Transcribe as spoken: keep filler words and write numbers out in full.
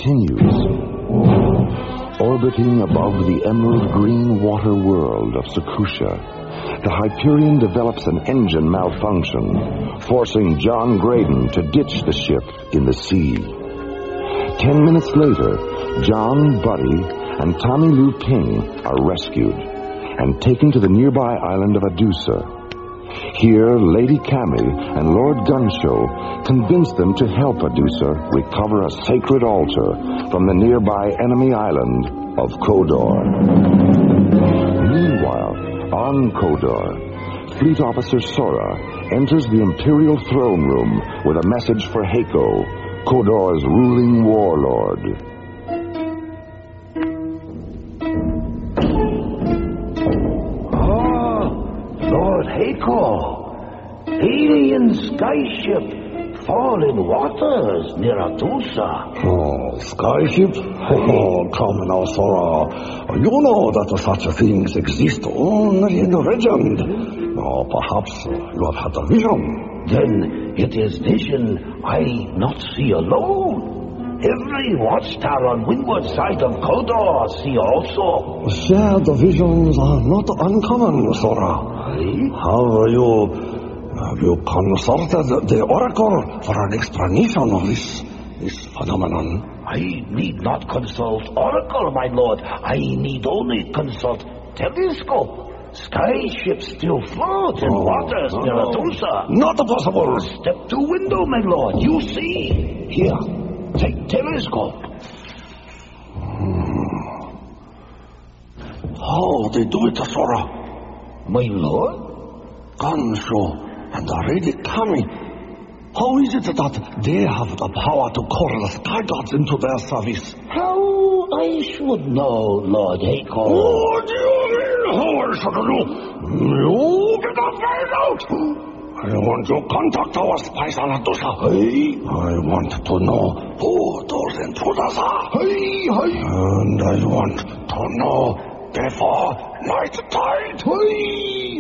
continues. Orbiting above the emerald green water world of Sekusha, the Hyperion develops an engine malfunction, forcing John Graydon to ditch the ship in the sea. Ten minutes later, John, Buddy, and Tommy Lou Ping are rescued and taken to the nearby island of Adusa. Here, Lady Cammy and Lord Gunshow convince them to help Adusa recover a sacred altar from the nearby enemy island of Kodor. Meanwhile, on Kodor, Fleet Officer Sora enters the Imperial throne room with a message for Heiko, Kodor's ruling warlord. Heiko, alien skyship, fallen waters near Adusa. Oh, skyship? Oh, come now, Sora. You know that such things exist only in legend. Or perhaps you have had a vision. Then it is vision I not see alone. Every watchtower on windward side of Kodor see also. Shared visions are not uncommon, Sora. Have you, have you consulted the Oracle for an explanation of this, this phenomenon? I need not consult Oracle, my lord. I need only consult telescope. Skyships still float in oh, waters no, near no. Adusa. Not possible. Step to window, my lord. You see. Here, take telescope. Hmm. How they do it, Sora? My lord? Gansho and the Lady Cammy. How is it that they have the power to call the sky gods into their service? How I should know, Lord Heiko. What do you mean, how I should know? You better find out. I want to contact our spies on Adusa. Hey, I want to know who those intruders are. Hey, hey. And I want to know before night tide. Hey.